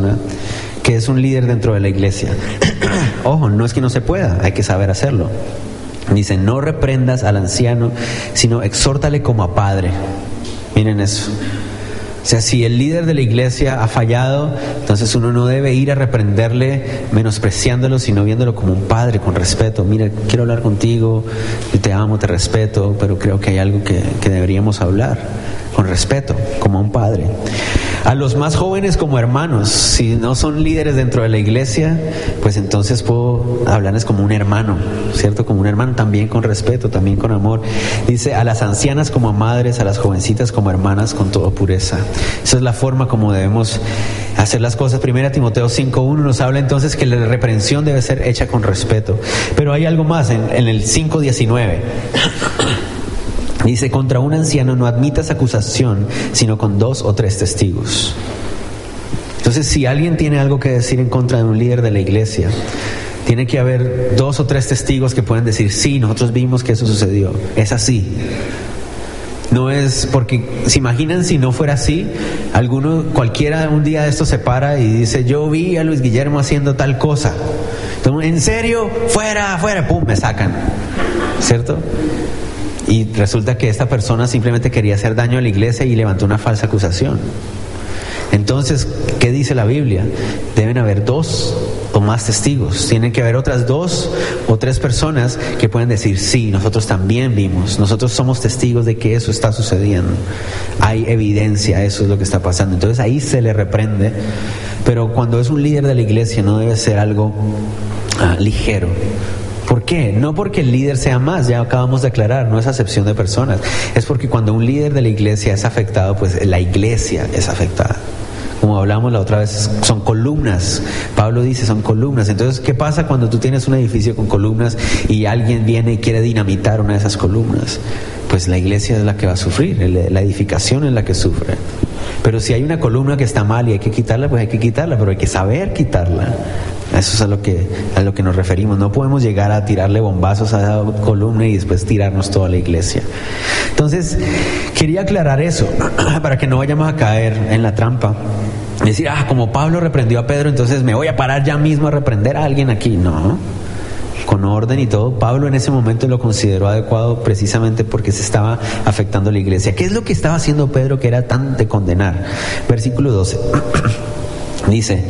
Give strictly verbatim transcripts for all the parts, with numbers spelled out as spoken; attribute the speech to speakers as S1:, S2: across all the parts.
S1: persona que es un líder dentro de la iglesia. Ojo, no es que no se pueda, hay que saber hacerlo. Dice, no reprendas al anciano, sino exhórtale como a padre. Miren eso. O sea, si el líder de la iglesia ha fallado, entonces uno no debe ir a reprenderle menospreciándolo, sino viéndolo como un padre, con respeto. Mira, quiero hablar contigo, yo te amo, te respeto, pero creo que hay algo que, que deberíamos hablar con respeto, como a un padre. A los más jóvenes como hermanos, si no son líderes dentro de la iglesia, pues entonces puedo hablarles como un hermano, ¿cierto? Como un hermano, también con respeto, también con amor. Dice, a las ancianas como a madres, a las jovencitas como hermanas, con toda pureza. Esa es la forma como debemos hacer las cosas. Primera Timoteo cinco uno nos habla entonces que la reprensión debe ser hecha con respeto. Pero hay algo más en, en el cinco diecinueve. Dice, contra un anciano no admitas acusación, sino con dos o tres testigos. Entonces, si alguien tiene algo que decir en contra de un líder de la iglesia, tiene que haber dos o tres testigos que pueden decir, sí, nosotros vimos que eso sucedió. Es así. No es porque, ¿se imaginan si no fuera así? Alguno, cualquiera un día de estos se para y dice, yo vi a Luis Guillermo haciendo tal cosa. Entonces, ¿en serio? Fuera, fuera, pum, me sacan. ¿Cierto? Y resulta que esta persona simplemente quería hacer daño a la iglesia y levantó una falsa acusación. Entonces, ¿qué dice la Biblia? Deben haber dos o más testigos. Tienen que haber otras dos o tres personas que pueden decir, sí, nosotros también vimos, nosotros somos testigos de que eso está sucediendo. Hay evidencia, eso es lo que está pasando. Entonces ahí se le reprende. Pero cuando es un líder de la iglesia no debe ser algo ah, ligero. ¿Por qué? No porque el líder sea más, ya acabamos de aclarar, no es acepción de personas. Es porque cuando un líder de la iglesia es afectado, pues la iglesia es afectada. Como hablamos la otra vez, son columnas. Pablo dice, son columnas. Entonces, ¿qué pasa cuando tú tienes un edificio con columnas y alguien viene y quiere dinamitar una de esas columnas? Pues la iglesia es la que va a sufrir, la edificación es la que sufre. Pero si hay una columna que está mal y hay que quitarla, pues hay que quitarla, pero hay que saber quitarla. Eso es a lo que, a lo que nos referimos. No podemos llegar a tirarle bombazos a esa columna y después tirarnos toda la iglesia. Entonces, quería aclarar eso para que no vayamos a caer en la trampa. Decir, ah, como Pablo reprendió a Pedro, entonces me voy a parar ya mismo a reprender a alguien aquí. No, con orden y todo. Pablo en ese momento lo consideró adecuado precisamente porque se estaba afectando a la iglesia. ¿Qué es lo que estaba haciendo Pedro que era tan de condenar? Versículo doce. Dice...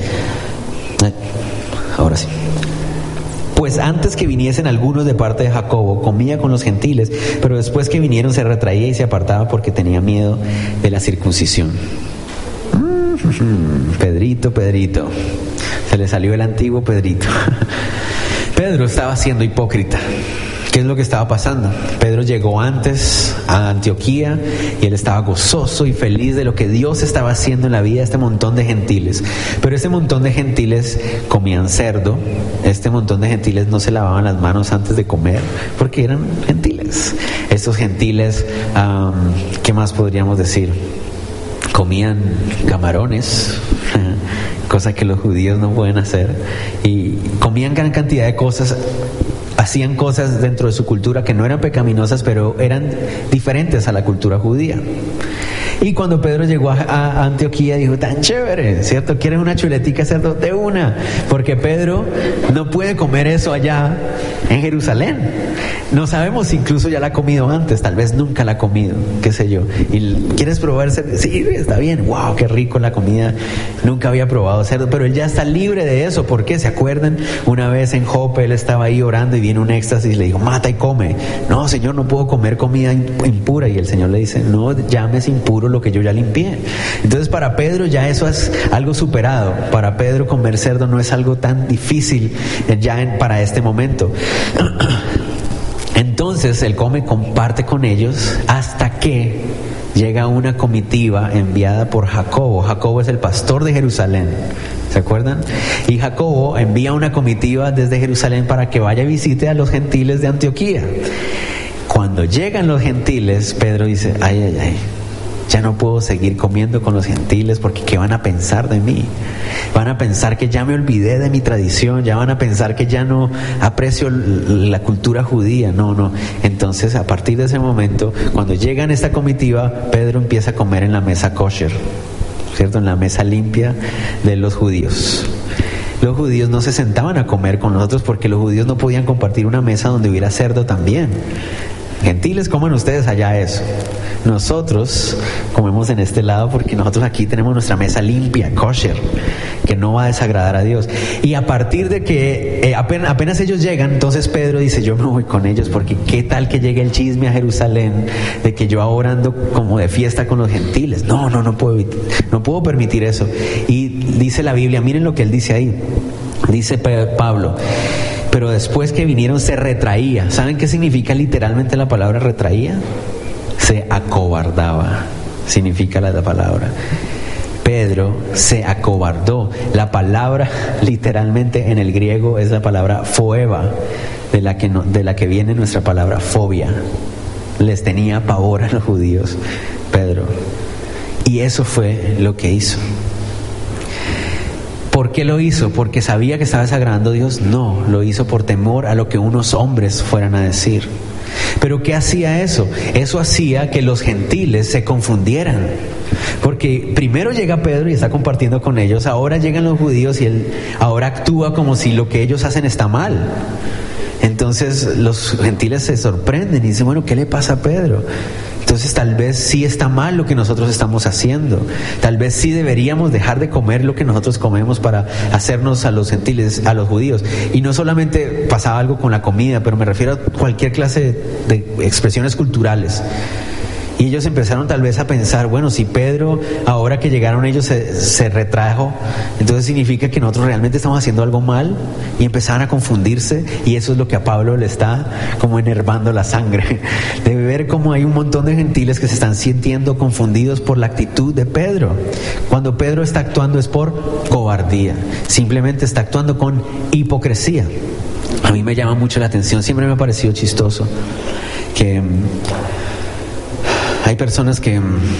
S1: Ahora sí. Pues antes que viniesen algunos de parte de Jacobo, comía con los gentiles, pero después que vinieron se retraía y se apartaba porque tenía miedo de la circuncisión. Pedrito, Pedrito. Se le salió el antiguo Pedrito. Pedro estaba siendo hipócrita. ¿Qué es lo que estaba pasando? Pedro llegó antes a Antioquía y él estaba gozoso y feliz de lo que Dios estaba haciendo en la vida de este montón de gentiles. Pero este montón de gentiles comían cerdo, este montón de gentiles no se lavaban las manos antes de comer porque eran gentiles. Estos gentiles, um, ¿qué más podríamos decir? Comían camarones, cosa que los judíos no pueden hacer, y comían gran cantidad de cosas. Hacían cosas dentro de su cultura que no eran pecaminosas, pero eran diferentes a la cultura judía. Y cuando Pedro llegó a, a Antioquía dijo, tan chévere, ¿cierto? ¿Quieres una chuletica cerdo? De una, porque Pedro no puede comer eso allá en Jerusalén. No sabemos si incluso ya la ha comido antes, tal vez nunca la ha comido, qué sé yo. ¿Y quieres probar cerdo? Sí, está bien, wow, qué rico la comida, nunca había probado cerdo, pero él ya está libre de eso. ¿Por qué? ¿Se acuerdan? Una vez en Jope él estaba ahí orando y viene un éxtasis y le dijo, mata y come. No, Señor, no puedo comer comida impura. Y el Señor le dice, no llames impuro lo que yo ya limpié. Entonces para Pedro ya eso es algo superado. Para Pedro comer cerdo no es algo tan difícil ya en, para este momento. Entonces él come, comparte con ellos hasta que llega una comitiva enviada por Jacobo. Jacobo es el pastor de Jerusalén, ¿se acuerdan? Y Jacobo envía una comitiva desde Jerusalén para que vaya y visite a los gentiles de Antioquía. Cuando llegan los gentiles, Pedro dice, ay, ay, ay, ya no puedo seguir comiendo con los gentiles porque ¿qué van a pensar de mí? Van a pensar que ya me olvidé de mi tradición, ya van a pensar que ya no aprecio la cultura judía. No, no. Entonces, a partir de ese momento, cuando llegan esta comitiva, Pedro empieza a comer en la mesa kosher. ¿cierto? En la mesa limpia de los judíos. Los judíos no se sentaban a comer con nosotros porque los judíos no podían compartir una mesa donde hubiera cerdo también. Gentiles, coman ustedes allá eso. Nosotros comemos en este lado porque nosotros aquí tenemos nuestra mesa limpia, kosher, que no va a desagradar a Dios. Y a partir de que eh, apenas, apenas ellos llegan, entonces Pedro dice, yo me voy con ellos porque qué tal que llegue el chisme a Jerusalén de que yo ahora ando como de fiesta con los gentiles. No, no, no puedo, no puedo permitir eso. Y dice la Biblia, miren lo que él dice ahí. Dice Pablo, pero después que vinieron se retraía. ¿Saben qué significa literalmente la palabra retraía? Se acobardaba, significa la palabra. Pedro se acobardó. La palabra literalmente en el griego es la palabra foeba, de la que, no, de la que viene nuestra palabra fobia. Les tenía pavor a los judíos, Pedro. Y eso fue lo que hizo. ¿Por qué lo hizo? ¿Porque sabía que estaba desagradando a Dios? No, lo hizo por temor a lo que unos hombres fueran a decir. ¿Pero qué hacía eso? Eso hacía que los gentiles se confundieran. Porque primero llega Pedro y está compartiendo con ellos, ahora llegan los judíos y él ahora actúa como si lo que ellos hacen está mal. Entonces los gentiles se sorprenden y dicen, bueno, ¿qué le pasa a Pedro? Entonces tal vez sí está mal lo que nosotros estamos haciendo. Tal vez sí deberíamos dejar de comer lo que nosotros comemos para hacernos a los gentiles, a los judíos. Y no solamente pasaba algo con la comida, pero me refiero a cualquier clase de, de expresiones culturales. Y ellos empezaron tal vez a pensar, bueno, si Pedro, ahora que llegaron ellos, se, se retrajo, entonces significa que nosotros realmente estamos haciendo algo mal, y empezaron a confundirse, y eso es lo que a Pablo le está como enervando la sangre, de ver cómo hay un montón de gentiles que se están sintiendo confundidos por la actitud de Pedro. Cuando Pedro está actuando es por cobardía, simplemente está actuando con hipocresía. A mí me llama mucho la atención, siempre me ha parecido chistoso que hay personas que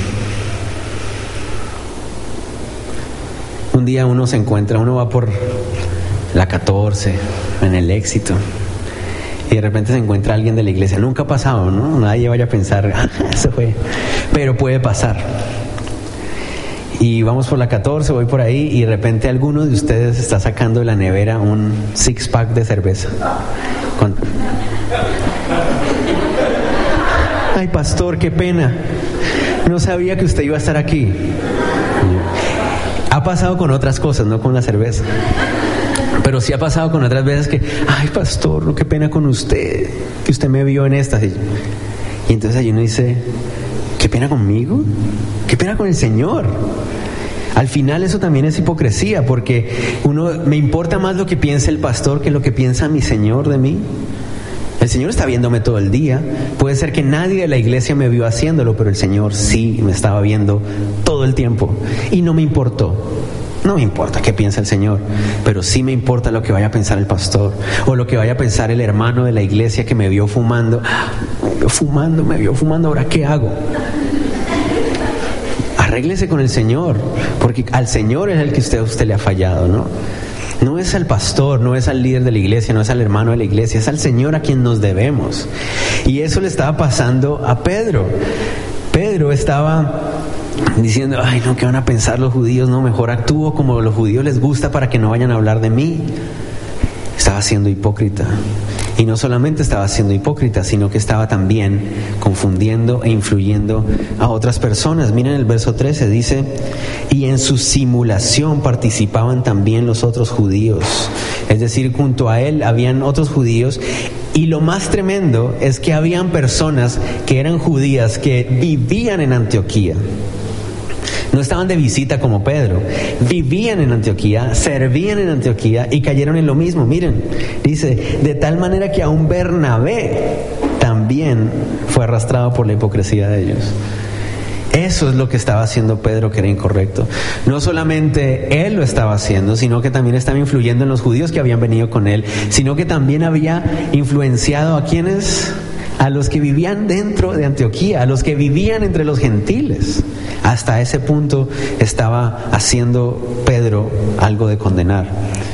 S1: un día uno se encuentra, uno va por la catorce, en el Éxito, y de repente se encuentra alguien de la iglesia. Nunca ha pasado, ¿no? Nadie vaya a pensar, ah, eso fue, pero puede pasar. Y vamos por la catorce, voy por ahí, y de repente alguno de ustedes está sacando de la nevera un six pack de cerveza. Con... Ay, pastor, qué pena. No sabía que usted iba a estar aquí. Ha pasado con otras cosas, no con la cerveza. Pero sí ha pasado con otras veces que, ay, pastor, no, qué pena con usted, que usted me vio en estas. Y entonces allí uno dice, ¿qué pena conmigo? ¿Qué pena con el Señor? Al final eso también es hipocresía, porque uno, me importa más lo que piensa el pastor que lo que piensa mi Señor de mí. El Señor está viéndome todo el día. Puede ser que nadie de la iglesia me vio haciéndolo, pero el Señor sí me estaba viendo todo el tiempo. Y no me importó. No me importa qué piensa el Señor, pero sí me importa lo que vaya a pensar el pastor, o lo que vaya a pensar el hermano de la iglesia que me vio fumando. Me vio fumando, me vio fumando, ¿ahora qué hago? Arréglese con el Señor, porque al Señor es el que usted, usted le ha fallado, ¿no? No es al pastor, no es al líder de la iglesia, no es al hermano de la iglesia, es al Señor a quien nos debemos. Y eso le estaba pasando a Pedro. Pedro estaba diciendo, ay no, ¿qué van a pensar los judíos? No, mejor actúo como a los judíos les gusta para que no vayan a hablar de mí. Estaba siendo hipócrita. Y no solamente estaba siendo hipócrita, sino que estaba también confundiendo e influyendo a otras personas. Miren el verso trece, dice, y en su simulación participaban también los otros judíos. Es decir, junto a él habían otros judíos. Y lo más tremendo es que habían personas que eran judías que vivían en Antioquía. No estaban de visita como Pedro, vivían en Antioquía, servían en Antioquía y cayeron en lo mismo. Miren, dice, de tal manera que aún Bernabé también fue arrastrado por la hipocresía de ellos. Eso es lo que estaba haciendo Pedro, que era incorrecto. No solamente él lo estaba haciendo, sino que también estaba influyendo en los judíos que habían venido con él, sino que también había influenciado a quienes, a los que vivían dentro de Antioquía, a los que vivían entre los gentiles. Hasta ese punto estaba haciendo Pedro algo de condenar.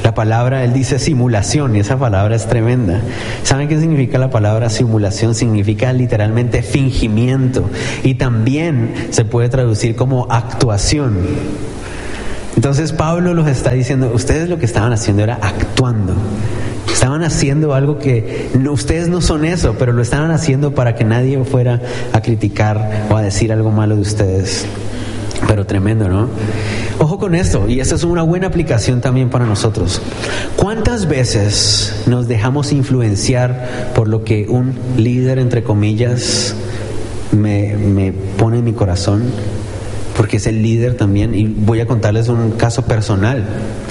S1: La palabra, él dice simulación, y esa palabra es tremenda. ¿Saben qué significa la palabra simulación? Significa literalmente fingimiento, y también se puede traducir como actuación. Entonces Pablo los está diciendo, ustedes lo que estaban haciendo era actuando. Estaban haciendo algo que no, ustedes no son eso, pero lo estaban haciendo para que nadie fuera a criticar o a decir algo malo de ustedes. Pero tremendo, ¿no? Ojo con esto, y esta es una buena aplicación también para nosotros. ¿Cuántas veces nos dejamos influenciar por lo que un líder, entre comillas, me, me pone en mi corazón? Porque es el líder también, y voy a contarles un caso personal.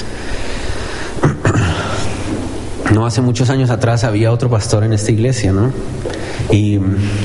S1: No hace muchos años atrás había otro pastor en esta iglesia, ¿no? Y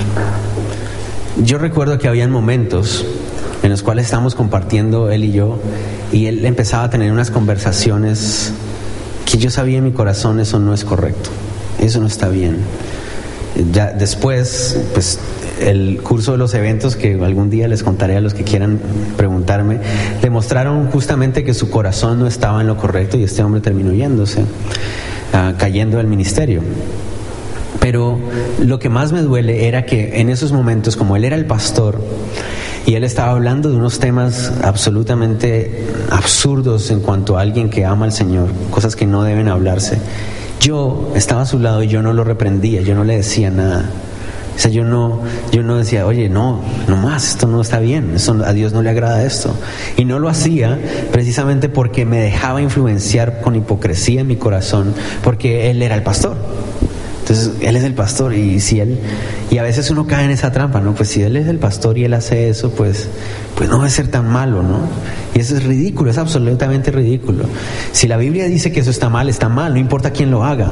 S1: yo recuerdo que habían momentos en los cuales estábamos compartiendo él y yo, y él empezaba a tener unas conversaciones que yo sabía en mi corazón, eso no es correcto, eso no está bien. Ya después, pues el curso de los eventos, que algún día les contaré a los que quieran preguntarme, demostraron justamente que su corazón no estaba en lo correcto, y este hombre terminó yéndose, uh, cayendo del ministerio. Pero lo que más me duele era que en esos momentos, como él era el pastor y él estaba hablando de unos temas absolutamente absurdos en cuanto a alguien que ama al Señor, cosas que no deben hablarse, yo estaba a su lado y yo no lo reprendía, yo no le decía nada. O sea, yo no, yo no decía, oye, no, no más, esto no está bien, eso, a Dios no le agrada esto. Y no lo hacía precisamente porque me dejaba influenciar con hipocresía en mi corazón, porque él era el pastor. Entonces, él es el pastor, y si él, y a veces uno cae en esa trampa, ¿no? Pues si él es el pastor y él hace eso, pues, pues no va a ser tan malo, ¿no? Y eso es ridículo, es absolutamente ridículo. Si la Biblia dice que eso está mal, está mal, no importa quién lo haga.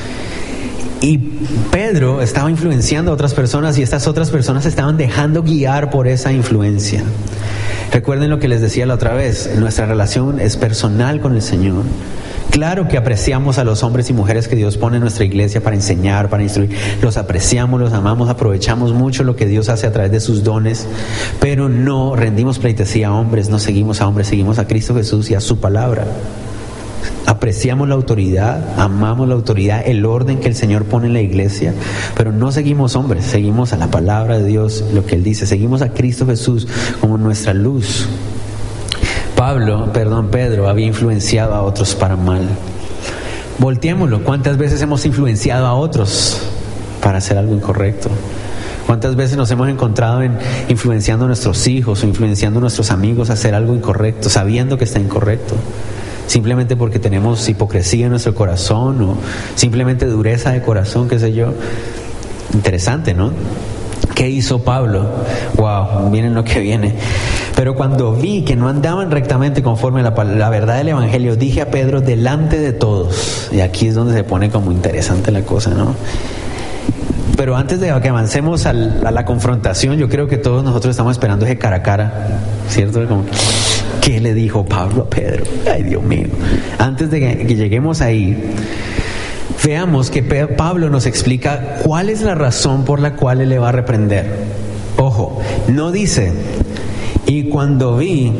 S1: Y Pedro estaba influenciando a otras personas, y estas otras personas se estaban dejando guiar por esa influencia. Recuerden lo que les decía la otra vez, nuestra relación es personal con el Señor. Claro que apreciamos a los hombres y mujeres que Dios pone en nuestra iglesia para enseñar, para instruir. Los apreciamos, los amamos, aprovechamos mucho lo que Dios hace a través de sus dones, pero no rendimos pleitesía a hombres, no seguimos a hombres, seguimos a Cristo Jesús y a su palabra. Apreciamos la autoridad, amamos la autoridad, el orden que el Señor pone en la iglesia, pero no seguimos hombres, seguimos a la palabra de Dios, lo que Él dice, seguimos a Cristo Jesús como nuestra luz. Pablo, perdón, Pedro había influenciado a otros para mal. Volteémoslo, ¿cuántas veces hemos influenciado a otros para hacer algo incorrecto? ¿Cuántas veces nos hemos encontrado en influenciando a nuestros hijos o influenciando a nuestros amigos a hacer algo incorrecto, sabiendo que está incorrecto? Simplemente porque tenemos hipocresía en nuestro corazón, o simplemente dureza de corazón, qué sé yo. Interesante, ¿no? ¿Qué hizo Pablo? Wow, miren lo que viene. Pero cuando vi que no andaban rectamente conforme a la, la verdad del Evangelio, dije a Pedro delante de todos, y aquí es donde se pone como interesante la cosa, ¿no? Pero antes de que avancemos al, a la confrontación, yo creo que todos nosotros estamos esperando ese cara a cara, ¿cierto? Como, ¿qué le dijo Pablo a Pedro? Ay, Dios mío. Antes de que, que lleguemos ahí, veamos que Pablo nos explica cuál es la razón por la cual él le va a reprender. Ojo, no dice, y cuando vi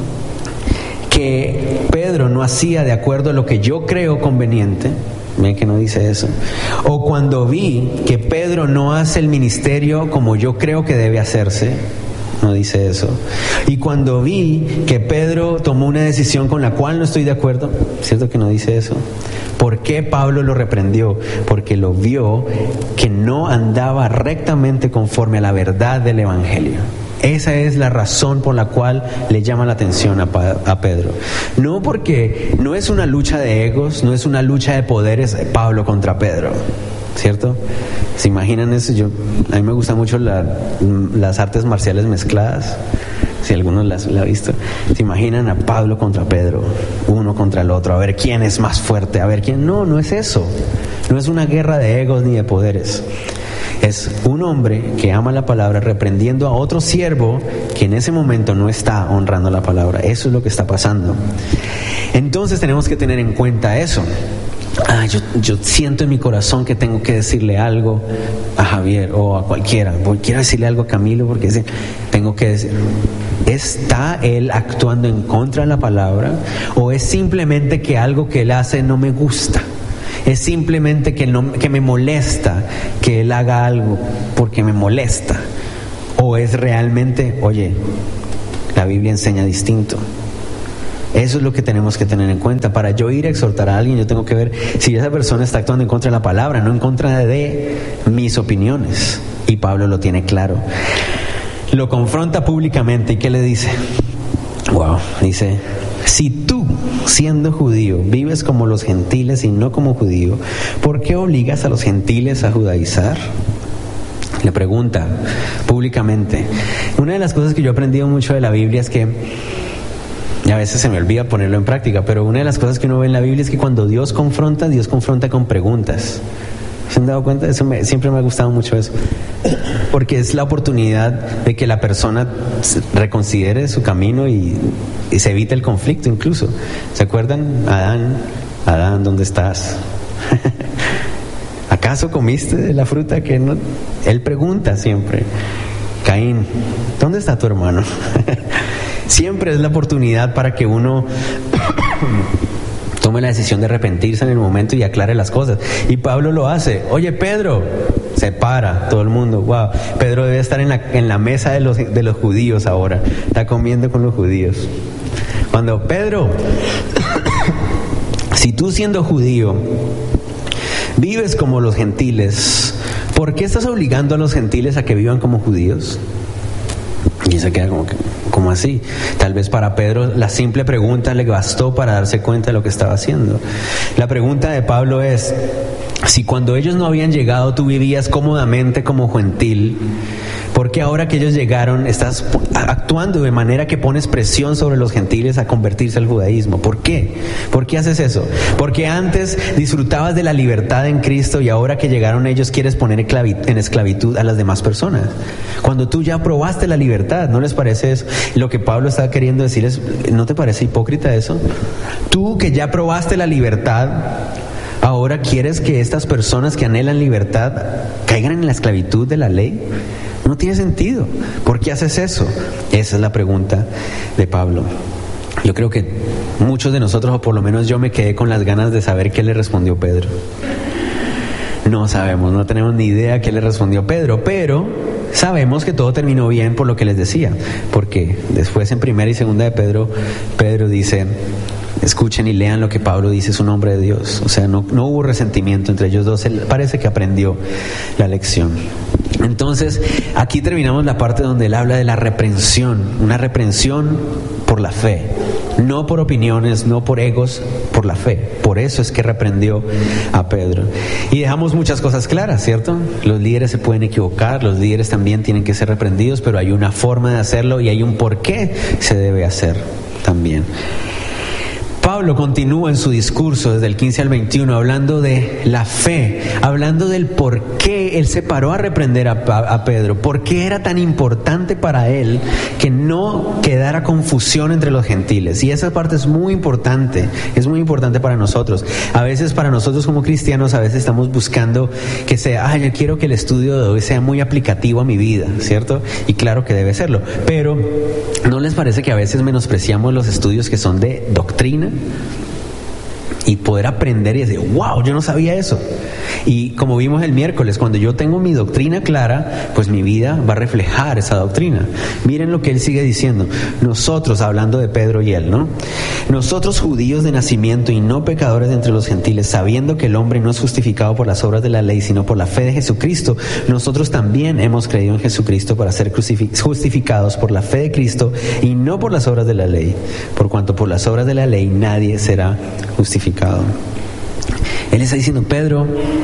S1: que Pedro no hacía de acuerdo a lo que yo creo conveniente, ven que no dice eso, o cuando vi que Pedro no hace el ministerio como yo creo que debe hacerse, no dice eso, y cuando vi que Pedro tomó una decisión con la cual no estoy de acuerdo, ¿cierto que no dice eso? ¿Por qué Pablo lo reprendió? Porque lo vio que no andaba rectamente conforme a la verdad del Evangelio. Esa es la razón por la cual le llama la atención a, pa- a Pedro. No porque no es una lucha de egos, no es una lucha de poderes de Pablo contra Pedro, ¿cierto? ¿Se imaginan eso? Yo, a mí me gustan mucho la, las artes marciales mezcladas, si alguno las la ha visto. ¿Se imaginan a Pablo contra Pedro, uno contra el otro, a ver quién es más fuerte, a ver quién? No, no es eso. No es una guerra de egos ni de poderes. Es un hombre que ama la palabra reprendiendo a otro siervo que en ese momento no está honrando la palabra. Eso es lo que está pasando. Entonces tenemos que tener en cuenta eso. ah, yo, yo siento en mi corazón que tengo que decirle algo a Javier o a cualquiera, quiero decirle algo a Camilo porque tengo que decir, ¿está él actuando en contra de la palabra o es simplemente que algo que él hace no me gusta? Es simplemente que, no, que me molesta que él haga algo porque me molesta. ¿O es realmente, oye, la Biblia enseña distinto? Eso es lo que tenemos que tener en cuenta. Para yo ir a exhortar a alguien, yo tengo que ver si esa persona está actuando en contra de la palabra, no en contra de mis opiniones. Y Pablo lo tiene claro. Lo confronta públicamente. ¿Y qué le dice? Wow, dice... Si tú, siendo judío, vives como los gentiles y no como judío, ¿por qué obligas a los gentiles a judaizar? Le pregunta públicamente. Una de las cosas que yo he aprendido mucho de la Biblia es que, y a veces se me olvida ponerlo en práctica, pero una de las cosas que uno ve en la Biblia es que cuando Dios confronta, Dios confronta con preguntas. ¿Se han dado cuenta? Eso me, siempre me ha gustado mucho eso. Porque es la oportunidad de que la persona reconsidere su camino y, y se evite el conflicto incluso. ¿Se acuerdan? Adán, Adán, ¿dónde estás? ¿Acaso comiste de la fruta que no? Él pregunta siempre. Caín, ¿dónde está tu hermano? Siempre es la oportunidad para que uno tome la decisión de arrepentirse en el momento y aclare las cosas. Y Pablo lo hace. Oye, Pedro, se para todo el mundo. Wow, Pedro debe estar en la, en la mesa de los, de los judíos ahora. Está comiendo con los judíos. Cuando Pedro, si tú siendo judío vives como los gentiles, ¿por qué estás obligando a los gentiles a que vivan como judíos? Y se queda como que, ¿cómo así? Tal vez para Pedro la simple pregunta le bastó para darse cuenta de lo que estaba haciendo. La pregunta de Pablo es, si cuando ellos no habían llegado tú vivías cómodamente como gentil, ¿por qué ahora que ellos llegaron estás actuando de manera que pones presión sobre los gentiles a convertirse al judaísmo? ¿Por qué? ¿Por qué haces eso? Porque antes disfrutabas de la libertad en Cristo y ahora que llegaron ellos quieres poner en esclavitud a las demás personas. Cuando tú ya probaste la libertad, ¿no les parece eso? Lo que Pablo está queriendo decir es, ¿no te parece hipócrita eso? Tú que ya probaste la libertad, ahora quieres que estas personas que anhelan libertad caigan en la esclavitud de la ley. No tiene sentido. ¿Por qué haces eso? Esa es la pregunta de Pablo. Yo creo que muchos de nosotros, o por lo menos yo, me quedé con las ganas de saber qué le respondió Pedro. No sabemos, no tenemos ni idea qué le respondió Pedro, pero sabemos que todo terminó bien por lo que les decía, porque después en primera y segunda de Pedro, Pedro dice, escuchen y lean lo que Pablo dice, es un hombre de Dios. O sea, no, no hubo resentimiento entre ellos dos, él parece que aprendió la lección. Entonces, aquí terminamos la parte donde él habla de la reprensión, una reprensión por la fe, no por opiniones, no por egos, por la fe. Por eso es que reprendió a Pedro. Y dejamos muchas cosas claras, ¿cierto? Los líderes se pueden equivocar, los líderes también tienen que ser reprendidos, pero hay una forma de hacerlo y hay un por qué se debe hacer también. Pablo continúa en su discurso desde el quince al veintiuno hablando de la fe, hablando del por qué él se paró a reprender a, a Pedro, por qué era tan importante para él que no quedara confusión entre los gentiles. Y esa parte es muy importante, es muy importante para nosotros. A veces para nosotros como cristianos, a veces estamos buscando que sea, ah, yo quiero que el estudio de hoy sea muy aplicativo a mi vida, ¿cierto? Y claro que debe serlo, pero ¿no les parece que a veces menospreciamos los estudios que son de doctrina? Y poder aprender y decir, wow, yo no sabía eso. Y como vimos el miércoles, cuando yo tengo mi doctrina clara, pues mi vida va a reflejar esa doctrina. Miren lo que él sigue diciendo. Nosotros, hablando de Pedro y él, ¿no? Nosotros judíos de nacimiento y no pecadores de entre los gentiles, sabiendo que el hombre no es justificado por las obras de la ley, sino por la fe de Jesucristo, nosotros también hemos creído en Jesucristo para ser justificados por la fe de Cristo y no por las obras de la ley, por cuanto por las obras de la ley nadie será justificado. Él está diciendo, Pedro,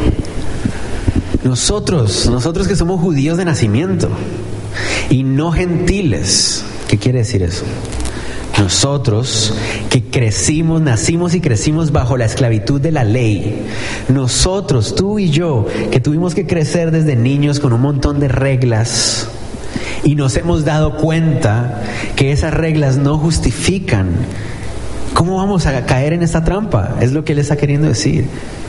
S1: nosotros, nosotros que somos judíos de nacimiento y no gentiles, ¿qué quiere decir eso? Nosotros que crecimos, nacimos y crecimos bajo la esclavitud de la ley, nosotros, tú y yo, que tuvimos que crecer desde niños con un montón de reglas y nos hemos dado cuenta que esas reglas no justifican. ¿Cómo vamos a caer en esta trampa? Es lo que él está queriendo decir.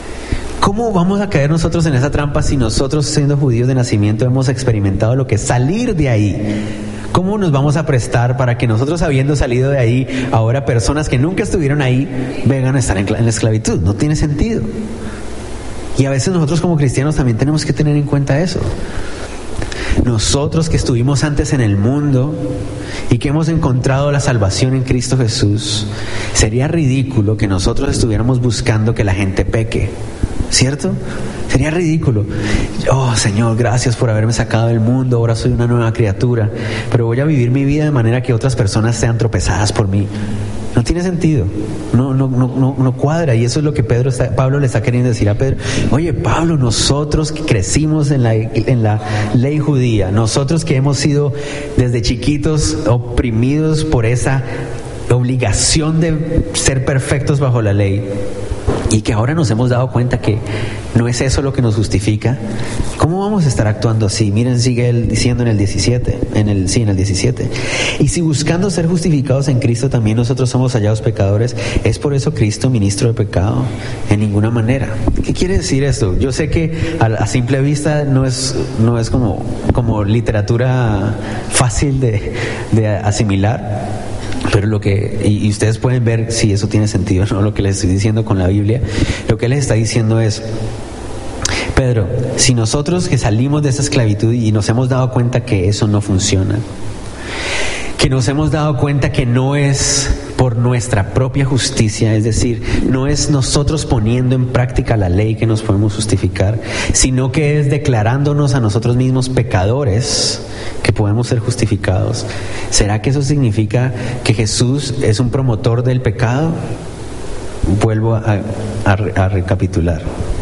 S1: ¿Cómo vamos a caer nosotros en esa trampa si nosotros, siendo judíos de nacimiento, hemos experimentado lo que es salir de ahí? ¿Cómo nos vamos a prestar para que nosotros, habiendo salido de ahí, ahora personas que nunca estuvieron ahí vengan a estar en la esclavitud? No tiene sentido. Y a veces nosotros como cristianos también tenemos que tener en cuenta eso. Nosotros que estuvimos antes en el mundo y que hemos encontrado la salvación en Cristo Jesús, sería ridículo que nosotros estuviéramos buscando que la gente peque, ¿cierto? Sería ridículo. Oh, Señor, gracias por haberme sacado del mundo, ahora soy una nueva criatura, pero voy a vivir mi vida de manera que otras personas sean tropezadas por mí. No tiene sentido, no, no, no, no, no cuadra, y eso es lo que Pedro está, Pablo le está queriendo decir a Pedro. Oye, Pablo, nosotros que crecimos en la, en la ley judía, nosotros que hemos sido desde chiquitos oprimidos por esa obligación de ser perfectos bajo la ley, y que ahora nos hemos dado cuenta que no es eso lo que nos justifica, ¿cómo vamos a estar actuando así? Miren, sigue él diciendo en el diecisiete, en el, sí, en el diecisiete. Y si buscando ser justificados en Cristo también nosotros somos hallados pecadores, ¿es por eso Cristo ministro de pecado? En ninguna manera. ¿Qué quiere decir esto? Yo sé que a, a simple vista no es, no es como, como literatura fácil de, de asimilar. Pero lo que, y, y ustedes pueden ver si eso tiene sentido, ¿no? Lo que les estoy diciendo con la Biblia, lo que él les está diciendo es: Pedro, si nosotros que salimos de esa esclavitud y nos hemos dado cuenta que eso no funciona, que nos hemos dado cuenta que no es por nuestra propia justicia, es decir, no es nosotros poniendo en práctica la ley que nos podemos justificar, sino que es declarándonos a nosotros mismos pecadores que podemos ser justificados. ¿Será que eso significa que Jesús es un promotor del pecado? Vuelvo a, a, a recapitular.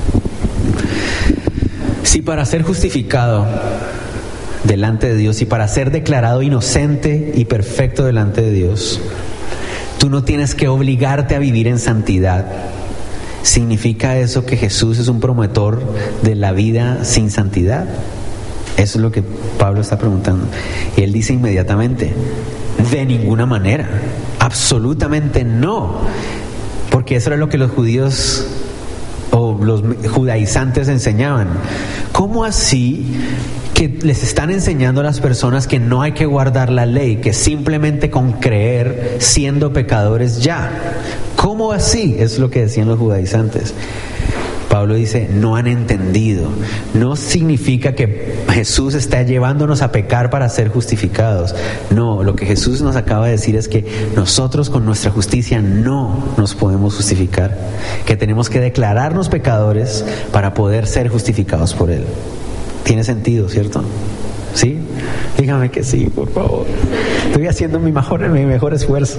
S1: Si para ser justificado delante de Dios y para ser declarado inocente y perfecto delante de Dios, tú no tienes que obligarte a vivir en santidad, ¿significa eso que Jesús es un promotor de la vida sin santidad? Eso es lo que Pablo está preguntando. Y él dice inmediatamente: de ninguna manera, absolutamente no, porque eso era lo que los judíos o los judaizantes enseñaban. ¿Cómo así que les están enseñando a las personas que no hay que guardar la ley, que simplemente con creer, siendo pecadores ya? ¿Cómo así? Es lo que decían los judaizantes. Pablo dice: no han entendido. No significa que Jesús está llevándonos a pecar para ser justificados. No, lo que Jesús nos acaba de decir es que nosotros con nuestra justicia no nos podemos justificar, que tenemos que declararnos pecadores para poder ser justificados por Él. Tiene sentido, ¿cierto? ¿Sí? Dígame que sí, por favor. Estoy haciendo mi mejor, mi mejor esfuerzo.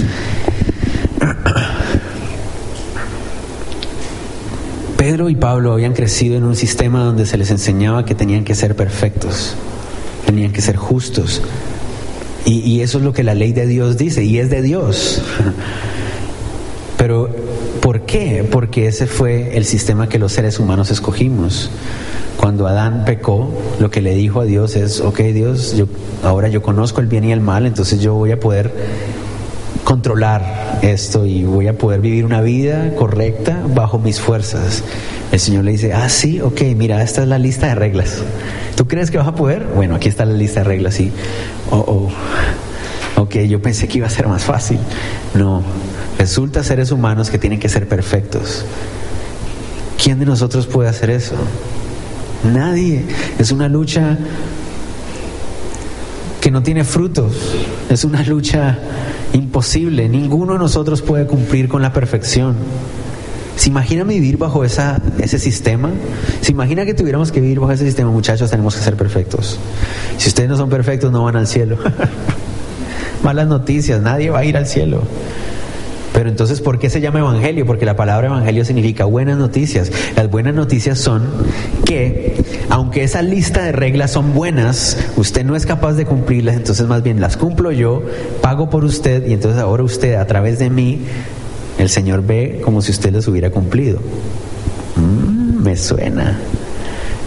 S1: Pedro y Pablo habían crecido en un sistema donde se les enseñaba que tenían que ser perfectos, tenían que ser justos. Y, y eso es lo que la ley de Dios dice, y es de Dios. Pero, ¿por qué? Porque ese fue el sistema que los seres humanos escogimos. Cuando Adán pecó, lo que le dijo a Dios es: ok, Dios, yo, ahora yo conozco el bien y el mal, entonces yo voy a poder controlar esto y voy a poder vivir una vida correcta bajo mis fuerzas. El Señor le dice: ah, sí, ok, mira, esta es la lista de reglas. ¿Tú crees que vas a poder? Bueno, aquí está la lista de reglas, sí. Oh, oh, ok, yo pensé que iba a ser más fácil. No, resulta seres humanos que tienen que ser perfectos. ¿Quién de nosotros puede hacer eso? Nadie. Es una lucha que no tiene frutos, es una lucha imposible. Ninguno de nosotros puede cumplir con la perfección. ¿Se imagina vivir bajo esa, ese sistema? ¿Se imagina que tuviéramos que vivir bajo ese sistema? Muchachos, tenemos que ser perfectos. Si ustedes no son perfectos, no van al cielo. Malas noticias, nadie va a ir al cielo. Pero entonces, ¿por qué se llama evangelio? Porque la palabra evangelio significa buenas noticias. Las buenas noticias son que, aunque esa lista de reglas son buenas, usted no es capaz de cumplirlas, entonces más bien las cumplo yo, pago por usted, y entonces ahora usted, a través de mí, el Señor ve como si usted las hubiera cumplido. Mm, me suena.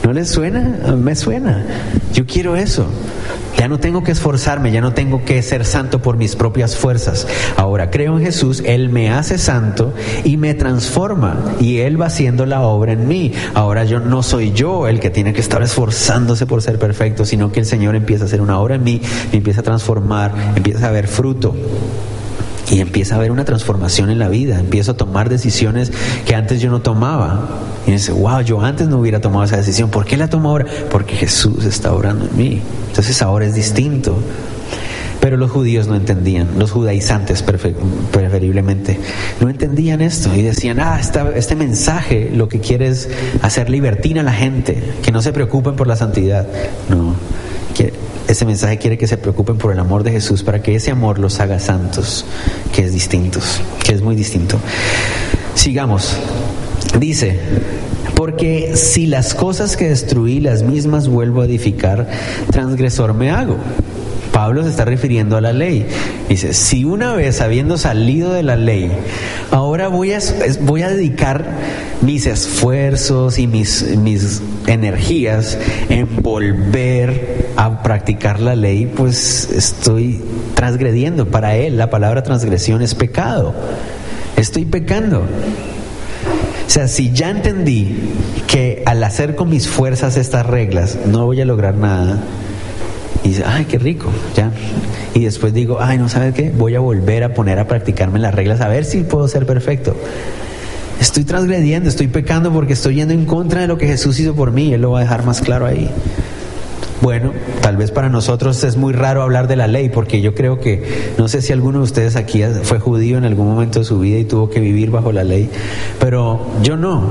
S1: ¿No les suena? Me suena. Yo quiero eso. Ya no tengo que esforzarme, ya no tengo que ser santo por mis propias fuerzas. Ahora creo en Jesús, Él me hace santo y me transforma, y Él va haciendo la obra en mí. Ahora yo no soy yo el que tiene que estar esforzándose por ser perfecto, sino que el Señor empieza a hacer una obra en mí, me empieza a transformar, empieza a ver fruto. Y empieza a haber una transformación en la vida. Empiezo a tomar decisiones que antes yo no tomaba. Y dice, wow, yo antes no hubiera tomado esa decisión. ¿Por qué la tomo ahora? Porque Jesús está obrando en mí. Entonces ahora es distinto. Pero los judíos no entendían, los judaizantes preferiblemente, no entendían esto y decían, ah, esta, este mensaje lo que quiere es hacer libertina a la gente, que no se preocupen por la santidad. No, que ese mensaje quiere que se preocupen por el amor de Jesús, para que ese amor los haga santos, que es distinto, que es muy distinto. Sigamos. Dice, porque si las cosas que destruí las mismas vuelvo a edificar, transgresor me hago. Pablo se está refiriendo a la ley. Dice, si una vez habiendo salido de la ley, ahora voy a, voy a dedicar mis esfuerzos y mis, mis energías en volver a practicar la ley, pues estoy transgrediendo. Para él la palabra transgresión es pecado. Estoy pecando. O sea, si ya entendí que al hacer con mis fuerzas estas reglas no voy a lograr nada, y dice, ay, qué rico, ya. Y después digo, ay, no, ¿sabes qué? Voy a volver a poner a practicarme las reglas, a ver si puedo ser perfecto. Estoy transgrediendo, estoy pecando porque estoy yendo en contra de lo que Jesús hizo por mí. Él lo va a dejar más claro ahí. Bueno, tal vez para nosotros es muy raro hablar de la ley, porque yo creo que, no sé si alguno de ustedes aquí fue judío en algún momento de su vida y tuvo que vivir bajo la ley, pero yo no.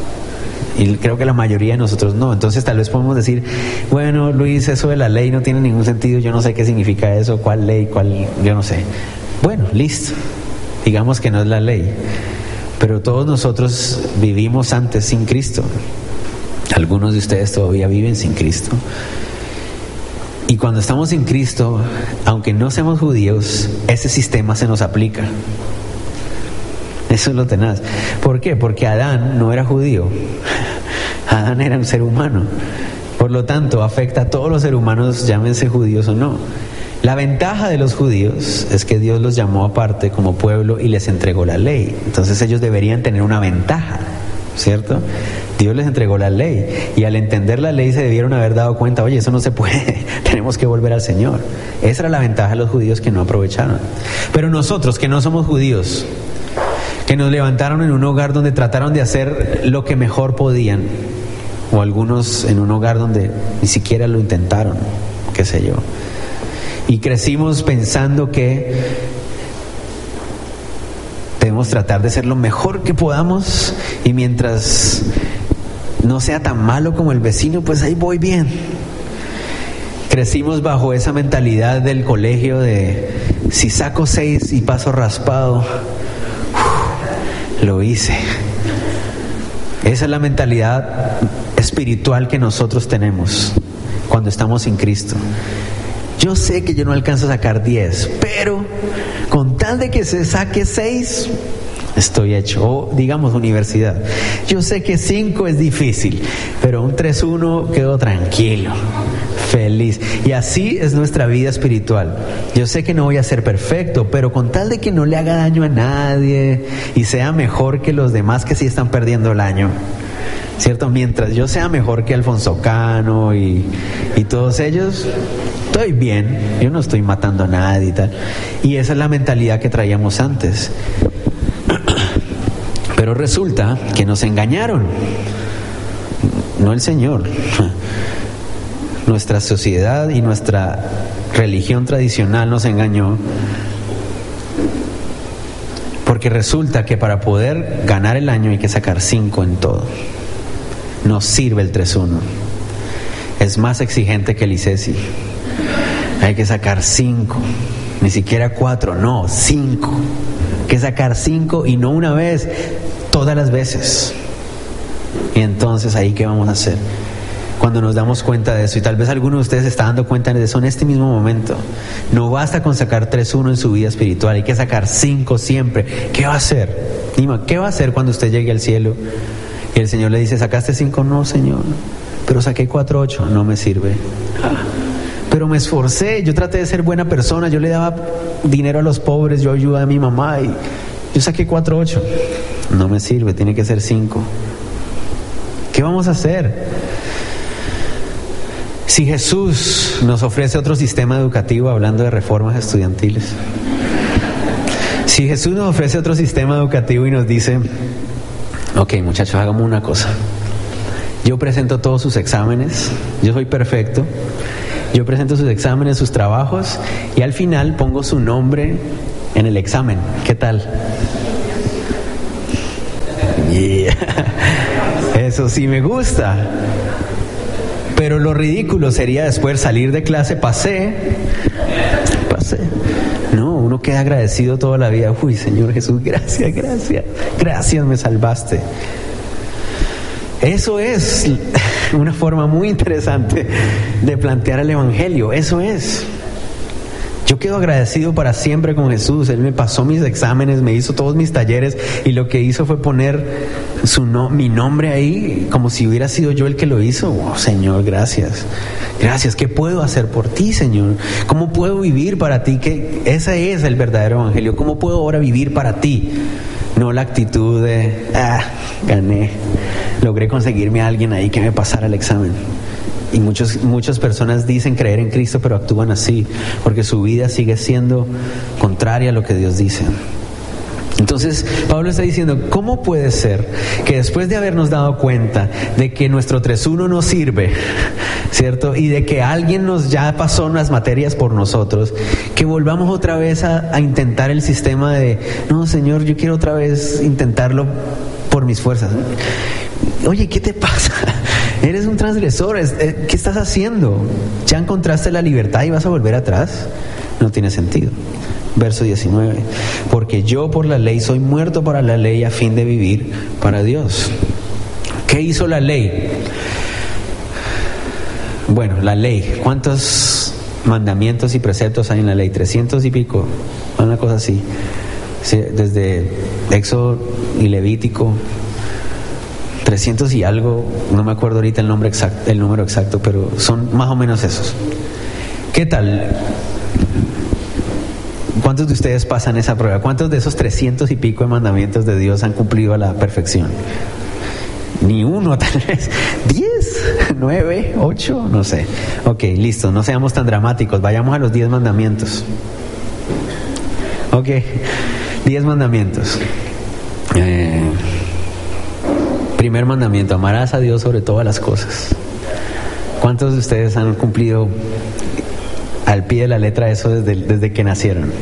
S1: Y creo que la mayoría de nosotros no. Entonces tal vez podemos decir, bueno, Luis, eso de la ley no tiene ningún sentido, yo no sé qué significa eso, cuál ley, cuál, yo no sé. Bueno, listo, digamos que no es la ley, pero todos nosotros vivimos antes sin Cristo. Algunos de ustedes todavía viven sin Cristo. Y cuando estamos sin Cristo, aunque no seamos judíos, ese sistema se nos aplica. Eso es lo tenaz. ¿Por qué? Porque Adán no era judío. Adán era un ser humano. Por lo tanto, afecta a todos los seres humanos, llámense judíos o no. La ventaja de los judíos es que Dios los llamó aparte como pueblo y les entregó la ley. Entonces ellos deberían tener una ventaja, ¿cierto? Dios les entregó la ley y al entender la ley se debieron haber dado cuenta, oye, eso no se puede, tenemos que volver al Señor. Esa era la ventaja de los judíos que no aprovecharon. Pero nosotros que no somos judíos, que nos levantaron en un hogar donde trataron de hacer lo que mejor podían, o algunos en un hogar donde ni siquiera lo intentaron, qué sé yo, y crecimos pensando que debemos tratar de ser lo mejor que podamos y mientras no sea tan malo como el vecino, pues ahí voy bien. Crecimos bajo esa mentalidad del colegio de si saco seis y paso raspado, lo hice. Esa es la mentalidad espiritual que nosotros tenemos cuando estamos sin Cristo. Yo sé que yo no alcanzo a sacar diez, pero con tal de que se saque seis, estoy hecho. O digamos universidad. Yo sé que cinco es difícil, pero un tres uno quedo tranquilo, feliz. Y así es nuestra vida espiritual. Yo sé que no voy a ser perfecto, pero con tal de que no le haga daño a nadie y sea mejor que los demás que sí están perdiendo el año, ¿cierto? Mientras yo sea mejor que Alfonso Cano y, y todos ellos, estoy bien, yo no estoy matando a nadie y tal. Y esa es la mentalidad que traíamos antes. Pero resulta que nos engañaron, no el Señor. Nuestra sociedad y nuestra religión tradicional nos engañó, porque resulta que para poder ganar el año hay que sacar cinco en todo. No sirve el tres uno, es más exigente que el I C E S I. Hay que sacar cinco, ni siquiera cuatro, no, cinco. Hay que sacar cinco y no una vez, todas las veces. Y entonces ahí ¿qué vamos a hacer? Cuando nos damos cuenta de eso, y tal vez alguno de ustedes está dando cuenta de eso en este mismo momento, no basta con sacar tres uno en su vida espiritual, hay que sacar cinco siempre. ¿Qué va a hacer? Dima, ¿qué va a hacer cuando usted llegue al cielo y el Señor le dice, ¿sacaste cinco? No, Señor. pero saqué cuatro ocho, no me sirve. Pero me esforcé, yo traté de ser buena persona, yo le daba dinero a los pobres, yo ayudaba a mi mamá y yo saqué cuatro ocho. No me sirve, tiene que ser cinco. ¿Qué vamos a hacer? Si Jesús nos ofrece otro sistema educativo, hablando de reformas estudiantiles, si Jesús nos ofrece otro sistema educativo y nos dice, ok muchachos, hagamos una cosa, yo presento todos sus exámenes, yo soy perfecto, yo presento sus exámenes, sus trabajos, y al final pongo su nombre en el examen, ¿qué tal? Yeah. Eso sí me gusta. Pero lo ridículo sería después salir de clase, pasé, pasé. No, uno queda agradecido toda la vida. Uy, Señor Jesús, gracias, gracias, gracias, me salvaste. Eso es una forma muy interesante de plantear el Evangelio. Eso es. Yo quedo agradecido para siempre con Jesús. Él me pasó mis exámenes, me hizo todos mis talleres y lo que hizo fue poner su no, mi nombre ahí como si hubiera sido yo el que lo hizo. Oh, Señor, gracias. Gracias. ¿Qué puedo hacer por ti, Señor? ¿Cómo puedo vivir para ti? Que ese es el verdadero Evangelio. ¿Cómo puedo ahora vivir para ti? No la actitud de, ah, gané. Logré conseguirme a alguien ahí que me pasara el examen. Y muchos, muchas personas dicen creer en Cristo, pero actúan así, porque su vida sigue siendo contraria a lo que Dios dice. Entonces, Pablo está diciendo, ¿cómo puede ser que después de habernos dado cuenta de que nuestro tres uno no sirve, ¿cierto? Y de que alguien nos ya pasó unas materias por nosotros, que volvamos otra vez a, a intentar el sistema de, no, Señor, yo quiero otra vez intentarlo por mis fuerzas? Oye, ¿qué te pasa? Eres un transgresor, ¿qué estás haciendo? ¿Ya encontraste la libertad y vas a volver atrás? No tiene sentido. Verso diecinueve, porque yo por la ley soy muerto para la ley a fin de vivir para Dios. ¿Qué hizo la ley? Bueno, la ley, ¿cuántos mandamientos y preceptos hay en la ley? Trescientos y pico, una cosa así. Desde Éxodo y Levítico, trescientos y algo, no me acuerdo ahorita el nombre exacto, el número exacto, pero son más o menos esos. ¿Qué tal? ¿Cuántos de ustedes pasan esa prueba? ¿Cuántos de esos trescientos y pico de mandamientos de Dios han cumplido a la perfección? Ni uno, tal vez. ¿Diez? ¿Nueve? ¿Ocho? No sé. Ok, listo, no seamos tan dramáticos. Vayamos a los diez mandamientos. Ok, diez mandamientos. Eh, primer mandamiento, amarás a Dios sobre todas las cosas. ¿Cuántos de ustedes han cumplido al pie de la letra eso desde, desde que nacieron?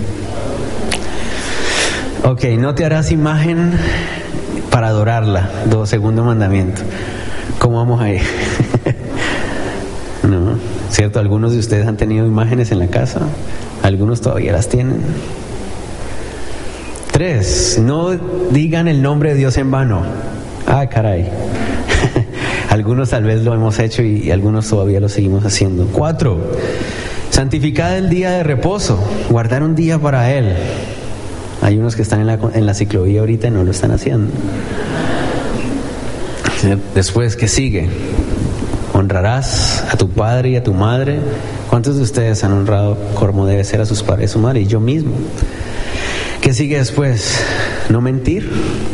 S1: Ok, no te harás imagen para adorarla. Do, segundo mandamiento. ¿Cómo vamos a ir? No, ¿cierto? Algunos de ustedes han tenido imágenes en la casa, algunos todavía las tienen. Tres, no digan el nombre de Dios en vano. Ah, caray. Algunos tal vez lo hemos hecho y, y algunos todavía lo seguimos haciendo. Cuatro, santificad el día de reposo, guardar un día para Él. Hay unos que están en la, en la ciclovía ahorita y no lo están haciendo. Después, ¿qué sigue? Honrarás a tu padre y a tu madre. ¿Cuántos de ustedes han honrado como debe ser a sus padres y su madre? Y yo mismo. ¿Qué sigue después? No mentir.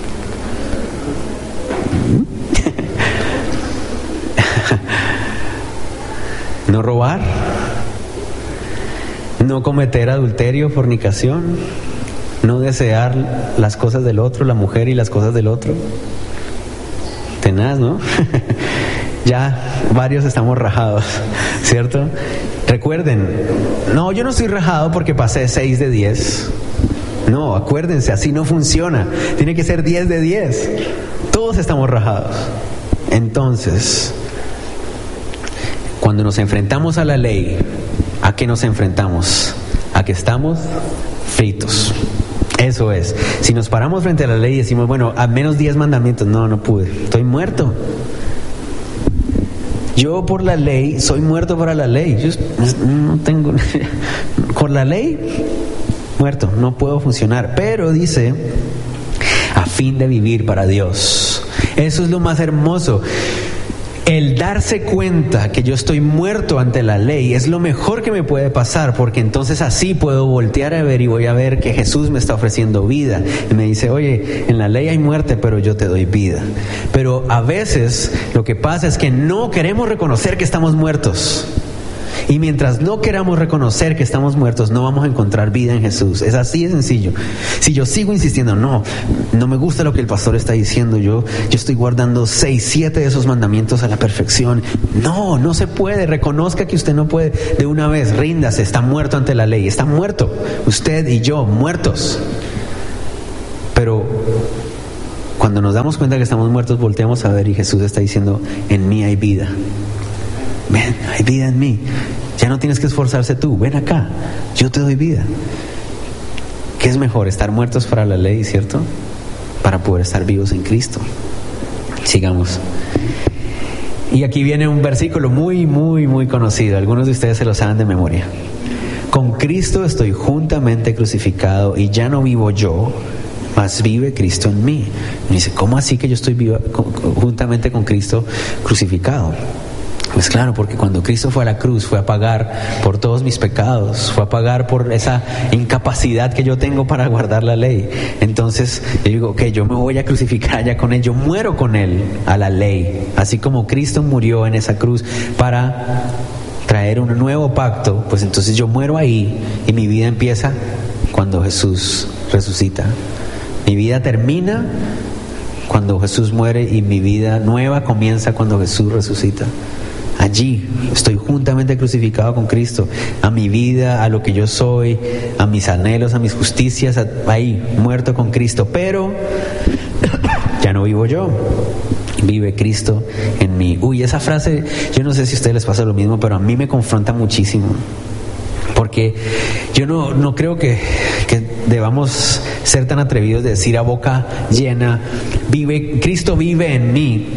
S1: No robar. No cometer adulterio, fornicación. No desear las cosas del otro, la mujer y las cosas del otro. Tenaz, ¿no? Ya varios estamos rajados, ¿cierto? Recuerden, no, yo no estoy rajado porque pasé seis de diez. No, acuérdense, así no funciona. Tiene que ser diez de diez. Todos estamos rajados. Entonces, cuando nos enfrentamos a la ley, ¿a qué nos enfrentamos? A que estamos fritos. Eso es. Si nos paramos frente a la ley y decimos, bueno, a menos diez mandamientos, no, no pude, estoy muerto. Yo por la ley soy muerto para la ley. Yo no tengo, por la ley, muerto, no puedo funcionar. Pero dice, a fin de vivir para Dios. Eso es lo más hermoso. el darse cuenta que yo estoy muerto ante la ley es lo mejor que me puede pasar, porque entonces así puedo voltear a ver y voy a ver que Jesús me está ofreciendo vida. Y me dice, oye, en la ley hay muerte, pero yo te doy vida. Pero a veces lo que pasa es que no queremos reconocer que estamos muertos. Y mientras no queramos reconocer que estamos muertos, no vamos a encontrar vida en Jesús. Es así de sencillo. Si yo sigo insistiendo, no, no me gusta lo que el pastor está diciendo, yo, yo estoy guardando seis, siete de esos mandamientos a la perfección. No, no se puede. Reconozca que usted no puede. De una vez, ríndase, está muerto ante la ley. Está muerto. Usted y yo, muertos. Pero cuando nos damos cuenta que estamos muertos, volteamos a ver y Jesús está diciendo, en mí hay vida. Ven, hay vida en mí. Ya no tienes que esforzarse tú. Ven acá, yo te doy vida. ¿Qué es mejor? Estar muertos para la ley, ¿cierto? Para poder estar vivos en Cristo. Sigamos. Y aquí viene un versículo muy, muy, muy conocido. Algunos de ustedes se lo saben de memoria. Con Cristo estoy juntamente crucificado y ya no vivo yo, mas vive Cristo en mí. Me dice, ¿cómo así que yo estoy vivo, juntamente con Cristo crucificado? Pues claro, porque cuando Cristo fue a la cruz, fue a pagar por todos mis pecados, fue a pagar por esa incapacidad que yo tengo para guardar la ley. Entonces yo digo, ok, yo me voy a crucificar ya con Él, yo muero con Él a la ley, así como Cristo murió en esa cruz para traer un nuevo pacto, pues entonces yo muero ahí y mi vida empieza cuando Jesús resucita. Mi vida termina cuando Jesús muere y mi vida nueva comienza cuando Jesús resucita. Allí estoy juntamente crucificado con Cristo, a mi vida, a lo que yo soy, a mis anhelos, a mis justicias, ahí muerto con Cristo. Pero ya no vivo yo, vive Cristo en mí. Uy, esa frase, yo no sé si a ustedes les pasa lo mismo, pero a mí me confronta muchísimo. Porque yo no, no creo que, que debamos ser tan atrevidos de decir a boca llena, vive, Cristo vive en mí.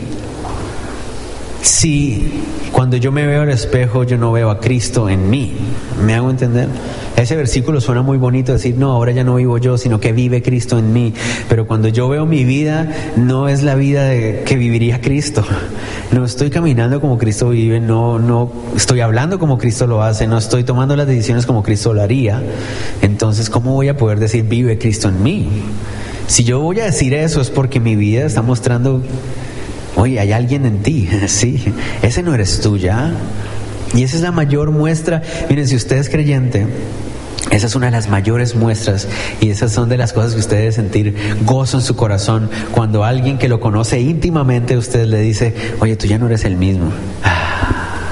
S1: Si cuando yo me veo al espejo yo no veo a Cristo en mí, ¿me hago entender? Ese versículo suena muy bonito, decir, no, ahora ya no vivo yo, sino que vive Cristo en mí. Pero cuando yo veo mi vida, no es la vida de, que viviría Cristo. No estoy caminando como Cristo vive, no, no estoy hablando como Cristo lo hace, no estoy tomando las decisiones como Cristo lo haría. Entonces, ¿cómo voy a poder decir, vive Cristo en mí? Si yo voy a decir eso es porque mi vida está mostrando, oye, hay alguien en ti, sí, ese no eres tú ya. Y esa es la mayor muestra. Miren, si usted es creyente, esa es una de las mayores muestras, y esas son de las cosas que usted debe sentir gozo en su corazón cuando alguien que lo conoce íntimamente a usted le dice, oye, tú ya no eres el mismo. Ah,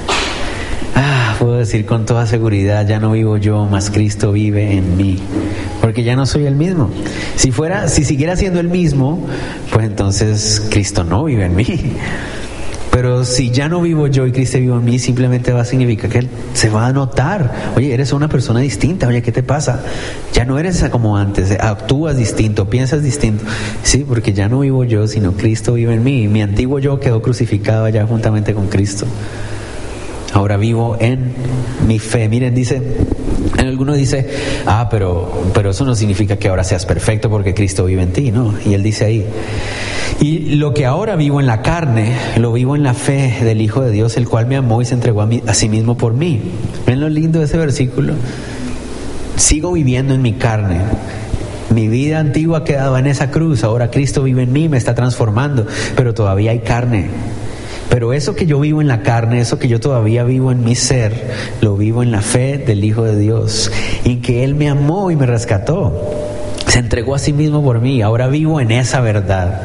S1: ah, puedo decir con toda seguridad, ya no vivo yo, mas Cristo vive en mí, porque ya no soy el mismo. Si fuera, si siguiera siendo el mismo, pues entonces Cristo no vive en mí. Pero si ya no vivo yo y Cristo vive en mí, simplemente va a significar que Él se va a notar. Oye, eres una persona distinta. Oye, ¿qué te pasa? Ya no eres como antes. Actúas distinto, piensas distinto. Sí, porque ya no vivo yo, sino Cristo vive en mí. Mi antiguo yo quedó crucificado allá juntamente con Cristo. Ahora vivo en mi fe. Miren, dice, alguno dice, ah, pero, pero eso no significa que ahora seas perfecto porque Cristo vive en ti, ¿no? Y Él dice ahí, y lo que ahora vivo en la carne, lo vivo en la fe del Hijo de Dios, el cual me amó y se entregó a, mí, a sí mismo por mí. ¿Ven lo lindo de ese versículo? Sigo viviendo en mi carne. Mi vida antigua quedaba en esa cruz, ahora Cristo vive en mí, me está transformando, pero todavía hay carne. Pero eso que yo vivo en la carne, eso que yo todavía vivo en mi ser, lo vivo en la fe del Hijo de Dios, y que Él me amó y me rescató. Se entregó a sí mismo por mí, ahora vivo en esa verdad.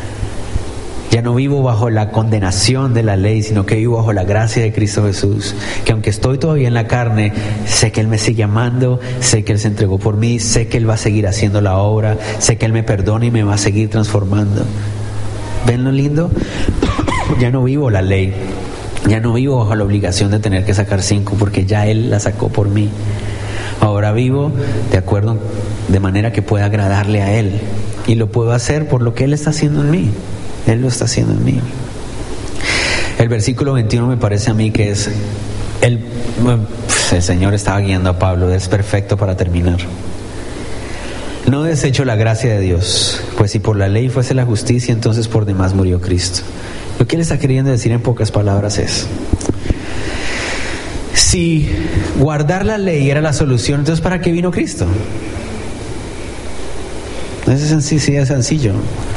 S1: Ya no vivo bajo la condenación de la ley, sino que vivo bajo la gracia de Cristo Jesús. Que aunque estoy todavía en la carne, sé que Él me sigue amando, sé que Él se entregó por mí, sé que Él va a seguir haciendo la obra, sé que Él me perdona y me va a seguir transformando. ¿Ven lo lindo? Ya no vivo la ley, ya no vivo bajo la obligación de tener que sacar cinco, porque ya Él la sacó por mí. Ahora vivo de acuerdo, de manera que pueda agradarle a Él, y lo puedo hacer por lo que Él está haciendo en mí. Él lo está haciendo en mí. El versículo veintiuno me parece a mí que es el, el Señor estaba guiando a Pablo, es perfecto para terminar. No desecho la gracia de Dios, pues si por la ley fuese la justicia, entonces por demás murió Cristo. Yo Lo que él está queriendo decir en pocas palabras es: si guardar la ley era la solución, entonces ¿para qué vino Cristo? Eso es sencillo, sí, es sencillo.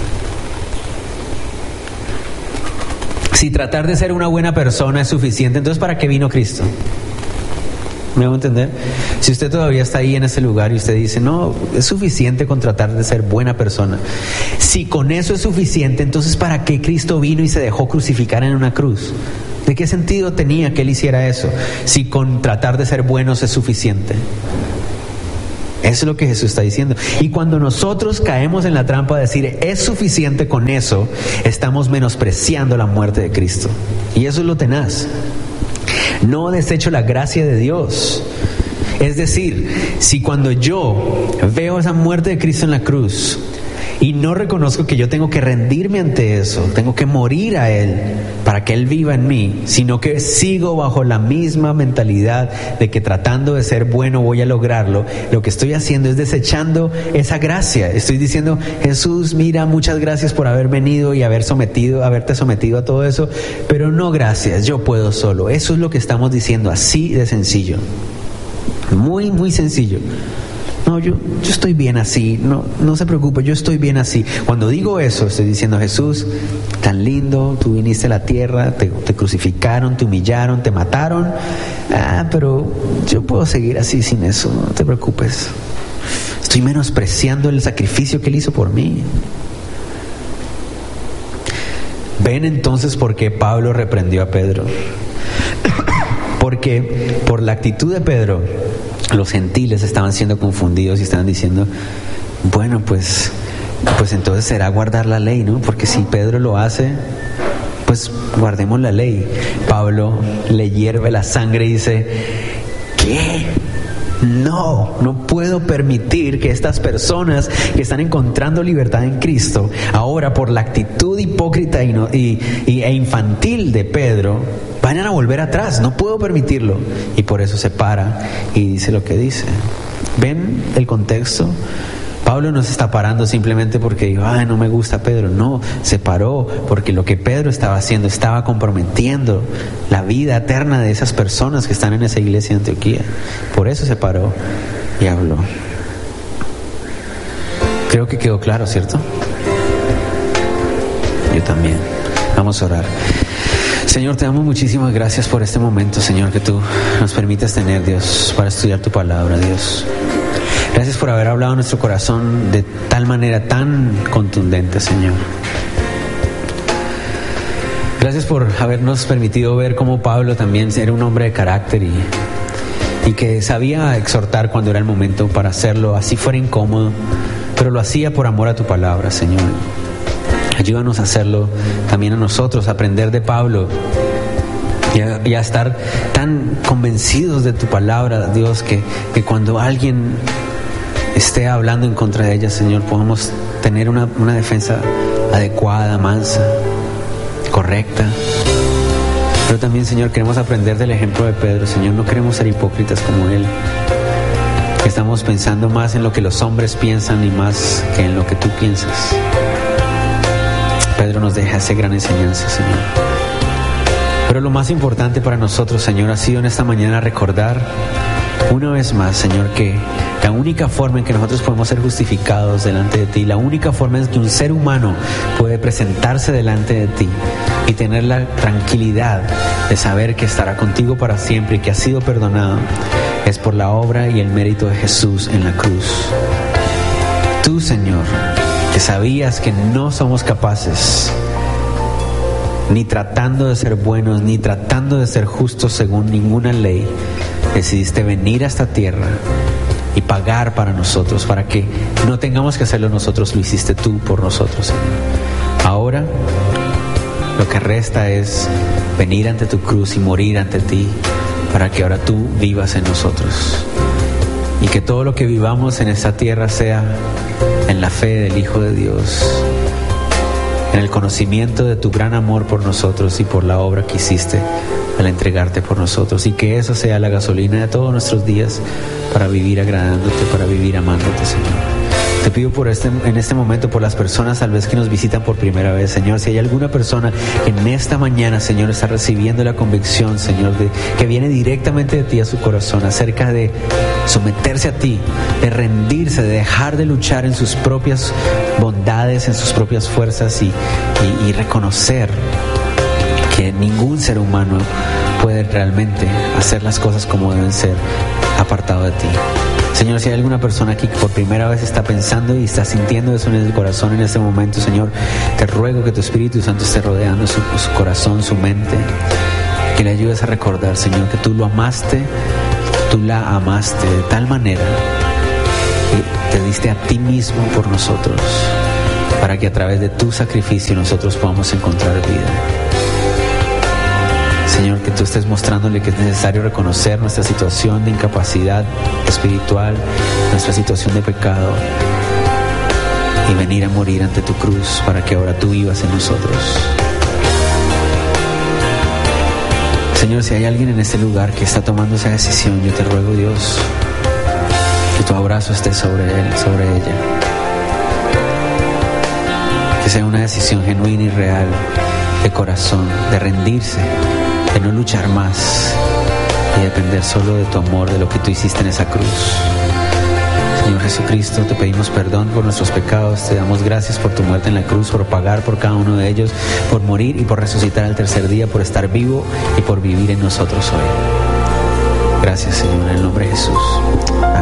S1: Si tratar de ser una buena persona es suficiente, entonces ¿para qué vino Cristo? ¿Me hago entender? Si usted todavía está ahí en ese lugar y usted dice, no, es suficiente con tratar de ser buena persona. Si con eso es suficiente, entonces ¿para qué Cristo vino y se dejó crucificar en una cruz? ¿De qué sentido tenía que Él hiciera eso? Si con tratar de ser buenos es suficiente. Eso es lo que Jesús está diciendo. Y cuando nosotros caemos en la trampa de decir es suficiente con eso, estamos menospreciando la muerte de Cristo. Y eso es lo tenaz. No desecho la gracia de Dios. Es decir, si cuando yo veo esa muerte de Cristo en la cruz y no reconozco que yo tengo que rendirme ante eso, tengo que morir a Él para que Él viva en mí, sino que sigo bajo la misma mentalidad de que tratando de ser bueno voy a lograrlo, lo que estoy haciendo es desechando esa gracia. Estoy diciendo, Jesús, mira, muchas gracias por haber venido y haber sometido, haberte sometido a todo eso, pero no gracias, yo puedo solo. Eso es lo que estamos diciendo, así de sencillo. Muy, muy sencillo. No, yo, yo estoy bien así, no, no se preocupe, yo estoy bien así. Cuando digo eso, estoy diciendo, Jesús, tan lindo, tú viniste a la tierra, te, te crucificaron, te humillaron, te mataron, ah, pero yo puedo seguir así sin eso, no te preocupes. Estoy menospreciando el sacrificio que Él hizo por mí. ¿Ven entonces por qué Pablo reprendió a Pedro? Porque por la actitud de Pedro, los gentiles estaban siendo confundidos y estaban diciendo, bueno, pues, pues entonces será guardar la ley, ¿no? Porque si Pedro lo hace, pues guardemos la ley. Pablo le hierve la sangre y dice, ¿qué? No, no puedo permitir que estas personas que están encontrando libertad en Cristo, ahora por la actitud hipócrita y, no, y, y, e infantil de Pedro, vayan a volver atrás. No puedo permitirlo. Y por eso se para y dice lo que dice. ¿Ven el contexto? Pablo no se está parando simplemente porque dijo, ay, no me gusta Pedro. No, se paró porque lo que Pedro estaba haciendo estaba comprometiendo la vida eterna de esas personas que están en esa iglesia de Antioquía. Por eso se paró y habló. Creo que quedó claro, ¿cierto? Yo también. Vamos a orar. Señor, te damos muchísimas gracias por este momento, Señor, que tú nos permites tener, Dios, para estudiar tu palabra, Dios. Gracias por haber hablado a nuestro corazón de tal manera tan contundente, Señor. Gracias por habernos permitido ver cómo Pablo también era un hombre de carácter y, y que sabía exhortar cuando era el momento para hacerlo, así fuera incómodo, pero lo hacía por amor a tu palabra, Señor. Ayúdanos a hacerlo también a nosotros, a aprender de Pablo y a, y a estar tan convencidos de tu palabra, Dios, que, que cuando alguien esté hablando en contra de ella, Señor, podamos tener una, una defensa adecuada, mansa, correcta. Pero también, Señor, queremos aprender del ejemplo de Pedro, Señor. No queremos ser hipócritas como él, que estamos pensando más en lo que los hombres piensan y más que en lo que tú piensas. Pedro nos deja esa gran enseñanza, Señor. Pero lo más importante para nosotros, Señor, ha sido en esta mañana recordar una vez más, Señor, que la única forma en que nosotros podemos ser justificados delante de ti, la única forma en que un ser humano puede presentarse delante de ti y tener la tranquilidad de saber que estará contigo para siempre y que ha sido perdonado, es por la obra y el mérito de Jesús en la cruz. Tú, Señor, que sabías que no somos capaces, ni tratando de ser buenos, ni tratando de ser justos según ninguna ley, decidiste venir a esta tierra y pagar para nosotros, para que no tengamos que hacerlo nosotros, lo hiciste tú por nosotros, Señor. Ahora lo que resta es venir ante tu cruz y morir ante ti, para que ahora tú vivas en nosotros, y que todo lo que vivamos en esta tierra sea en la fe del Hijo de Dios, en el conocimiento de tu gran amor por nosotros y por la obra que hiciste al entregarte por nosotros, y que eso sea la gasolina de todos nuestros días para vivir agradándote, para vivir amándote, Señor. Te pido por este, en este momento por las personas tal vez que nos visitan por primera vez, Señor. Si hay alguna persona que en esta mañana, Señor, está recibiendo la convicción, Señor, de, que viene directamente de ti a su corazón acerca de someterse a ti, de rendirse, de dejar de luchar en sus propias bondades, en sus propias fuerzas y, y, y reconocer que ningún ser humano puede realmente hacer las cosas como deben ser, apartado de ti. Señor, si hay alguna persona aquí que por primera vez está pensando y está sintiendo eso en el corazón en este momento, Señor, te ruego que tu Espíritu Santo esté rodeando su, su corazón, su mente, que le ayudes a recordar, Señor, que tú lo amaste, tú la amaste de tal manera que te diste a ti mismo por nosotros, para que a través de tu sacrificio nosotros podamos encontrar vida. Señor, que tú estés mostrándole que es necesario reconocer nuestra situación de incapacidad espiritual, nuestra situación de pecado, y venir a morir ante tu cruz para que ahora tú vivas en nosotros. Señor, si hay alguien en este lugar que está tomando esa decisión, yo te ruego, Dios, que tu abrazo esté sobre él, sobre ella. Que sea una decisión genuina y real, de corazón, de rendirse, de no luchar más y depender solo de tu amor, de lo que tú hiciste en esa cruz. Señor Jesucristo, te pedimos perdón por nuestros pecados, te damos gracias por tu muerte en la cruz, por pagar por cada uno de ellos, por morir y por resucitar al tercer día, por estar vivo y por vivir en nosotros hoy. Gracias, Señor, en el nombre de Jesús.